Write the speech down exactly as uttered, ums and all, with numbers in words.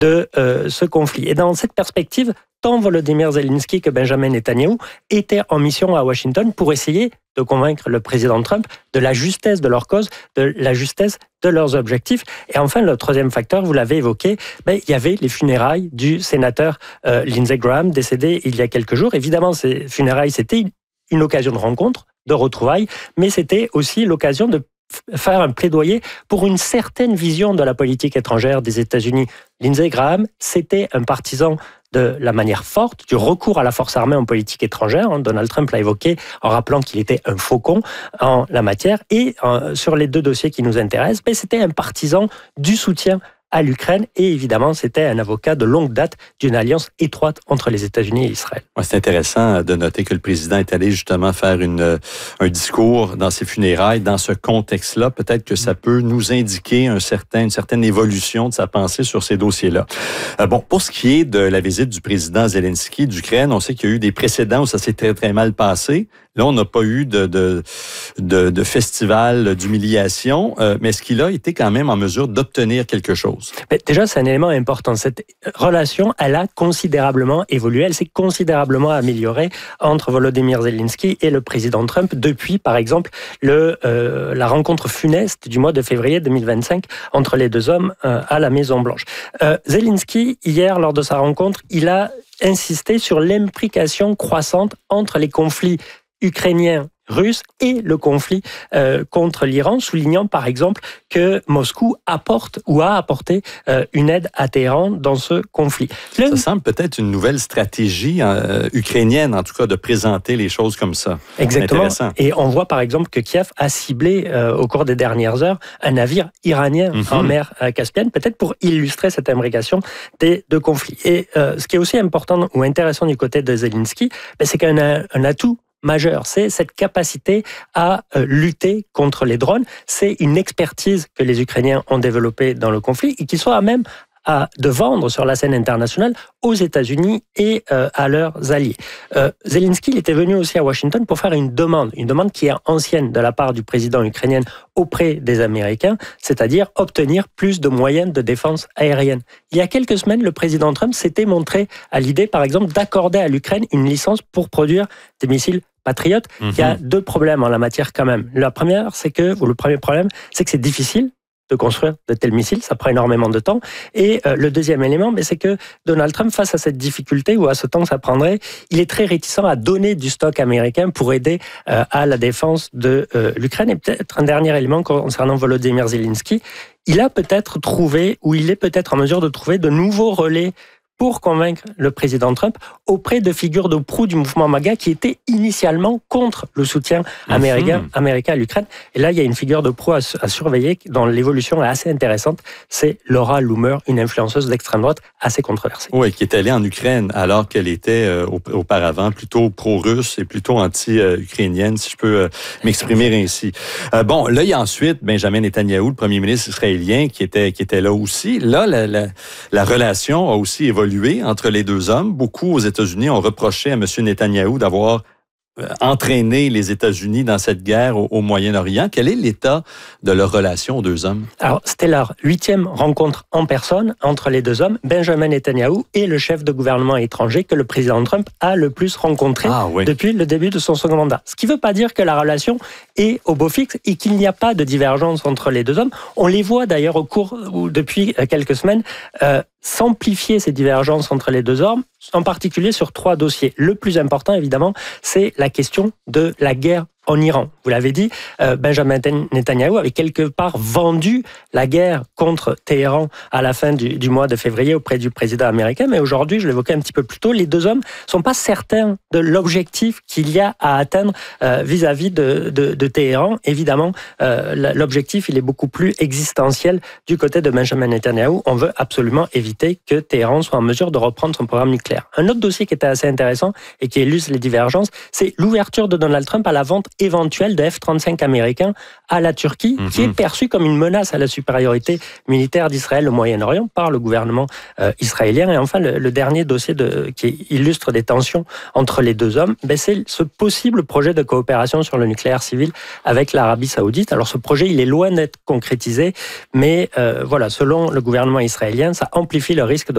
de euh, ce conflit. Et dans cette perspective, tant Volodymyr Zelensky que Benjamin Netanyahou étaient en mission à Washington pour essayer de convaincre le président Trump de la justesse de leur cause, de la justesse de leurs objectifs. Et enfin, le troisième facteur, vous l'avez évoqué, ben, il y avait les funérailles du sénateur euh, Lindsey Graham, décédé il y a quelques jours. Évidemment, ces funérailles, c'était une occasion de rencontre, de retrouvailles, mais c'était aussi l'occasion de faire un plaidoyer pour une certaine vision de la politique étrangère des États-Unis. Lindsey Graham, c'était un partisan de la manière forte du recours à la force armée en politique étrangère. Donald Trump l'a évoqué en rappelant qu'il était un faucon en la matière. Et euh, sur les deux dossiers qui nous intéressent, ben, c'était un partisan du soutien à l'Ukraine et évidemment, c'était un avocat de longue date d'une alliance étroite entre les États-Unis et Israël. Ouais, c'est intéressant de noter que le président est allé justement faire une, un discours dans ses funérailles. Dans ce contexte-là, peut-être que ça peut nous indiquer un certain, une certaine évolution de sa pensée sur ces dossiers-là. Euh, bon, pour ce qui est de la visite du président Zelensky d'Ukraine, on sait qu'il y a eu des précédents où ça s'est très, très mal passé. Là, on n'a pas eu de, de, de, de festival d'humiliation, euh, mais est-ce qu'il a été quand même en mesure d'obtenir quelque chose? Mais déjà, c'est un élément important. Cette relation, elle a considérablement évolué, elle s'est considérablement améliorée entre Volodymyr Zelensky et le président Trump depuis, par exemple, le, euh, la rencontre funeste du mois de février deux mille vingt-cinq entre les deux hommes euh, à la Maison-Blanche. Euh, Zelensky, hier, lors de sa rencontre, il a insisté sur l'implication croissante entre les conflits ukrainien, russe et le conflit euh, contre l'Iran, soulignant par exemple que Moscou apporte ou a apporté euh, une aide à Téhéran dans ce conflit. Le... Ça semble peut-être une nouvelle stratégie euh, ukrainienne, en tout cas, de présenter les choses comme ça. Exactement. Et on voit par exemple que Kiev a ciblé euh, au cours des dernières heures un navire iranien mm-hmm. en mer Caspienne, peut-être pour illustrer cette imbrication des deux conflits. Et euh, ce qui est aussi important ou intéressant du côté de Zelensky, ben, c'est qu'il y a un, un atout majeur, c'est cette capacité à euh, lutter contre les drones. C'est une expertise que les Ukrainiens ont développée dans le conflit et qu'ils soient à même à, de vendre sur la scène internationale aux États-Unis et euh, à leurs alliés. Euh, Zelensky il était venu aussi à Washington pour faire une demande, une demande qui est ancienne de la part du président ukrainien auprès des Américains, c'est-à-dire obtenir plus de moyens de défense aérienne. Il y a quelques semaines, le président Trump s'était montré à l'idée, par exemple, d'accorder à l'Ukraine une licence pour produire des missiles Patriot. Mm-hmm. Il y a deux problèmes en la matière quand même. La première, c'est que, ou le premier problème, c'est que c'est difficile de construire de tels missiles, ça prend énormément de temps. Et euh, le deuxième élément, c'est que Donald Trump, face à cette difficulté ou à ce temps que ça prendrait, il est très réticent à donner du stock américain pour aider euh, à la défense de euh, l'Ukraine. Et peut-être un dernier élément concernant Volodymyr Zelensky, il a peut-être trouvé, ou il est peut-être en mesure de trouver de nouveaux relais pour convaincre le président Trump auprès de figures de proue du mouvement MAGA qui étaient initialement contre le soutien américain, mmh. américain à l'Ukraine. Et là, il y a une figure de proue à, à surveiller dont l'évolution est assez intéressante. C'est Laura Loomer, une influenceuse d'extrême droite assez controversée. Oui, qui est allée en Ukraine alors qu'elle était euh, auparavant plutôt pro-russe et plutôt anti-ukrainienne, si je peux euh, m'exprimer ainsi. Euh, bon, là, il y a ensuite Benjamin Netanyahou, le premier ministre israélien, qui était, qui était là aussi. Là, la, la, la relation a aussi évolué entre les deux hommes. Beaucoup aux États-Unis ont reproché à M. Netanyahou d'avoir euh, entraîné les États-Unis dans cette guerre au, au Moyen-Orient. Quel est l'état de leur relation aux deux hommes? Alors, c'était leur huitième rencontre en personne entre les deux hommes, Benjamin Netanyahou et le chef de gouvernement étranger que le président Trump a le plus rencontré ah, oui. depuis le début de son second mandat. Ce qui ne veut pas dire que la relation est au beau fixe et qu'il n'y a pas de divergence entre les deux hommes. On les voit d'ailleurs au cours, ou depuis quelques semaines, euh, s'amplifier ces divergences entre les deux hommes, en particulier sur trois dossiers. Le plus important, évidemment, c'est la question de la guerre en Iran. Vous l'avez dit, euh, Benjamin Netanyahou avait quelque part vendu la guerre contre Téhéran à la fin du, du mois de février auprès du président américain, mais aujourd'hui, je l'évoquais un petit peu plus tôt, les deux hommes ne sont pas certains de l'objectif qu'il y a à atteindre euh, vis-à-vis de, de, de Téhéran. Évidemment, euh, l'objectif, il est beaucoup plus existentiel du côté de Benjamin Netanyahou. On veut absolument éviter que Téhéran soit en mesure de reprendre son programme nucléaire. Un autre dossier qui était assez intéressant et qui illustre les divergences, c'est l'ouverture de Donald Trump à la vente éventuelle de F trente-cinq américains à la Turquie, mmh. qui est perçue comme une menace à la supériorité militaire d'Israël au Moyen-Orient par le gouvernement euh, israélien. Et enfin, le, le dernier dossier de, qui illustre des tensions entre les deux hommes, ben c'est ce possible projet de coopération sur le nucléaire civil avec l'Arabie saoudite. Alors ce projet, il est loin d'être concrétisé, mais euh, voilà, selon le gouvernement israélien, ça amplifie le risque de